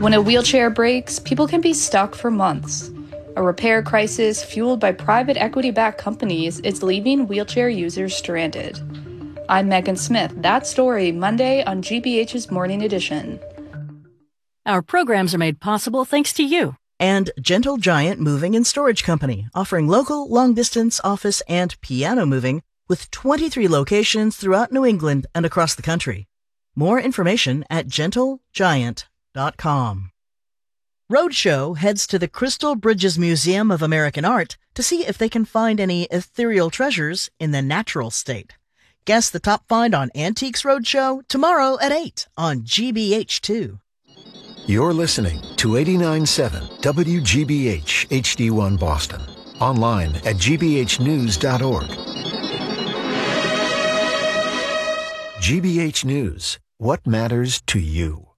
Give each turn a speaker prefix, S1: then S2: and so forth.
S1: When a wheelchair breaks, people can be stuck for months. A repair crisis fueled by private equity-backed companies is leaving wheelchair users stranded. I'm Megan Smith. That story, Monday on GBH's Morning Edition.
S2: Our programs are made possible thanks to you.
S3: And Gentle Giant Moving and Storage Company, offering local, long-distance, office, and piano moving with 23 locations throughout New England and across the country. More information at gentlegiant.com. Roadshow heads to the Crystal Bridges Museum of American Art to see if they can find any ethereal treasures in the natural state. Guess the top find on Antiques Roadshow tomorrow at 8 on GBH2.
S4: You're listening to 89.7 WGBH HD1 Boston. Online at gbhnews.org. GBH News. What matters to you?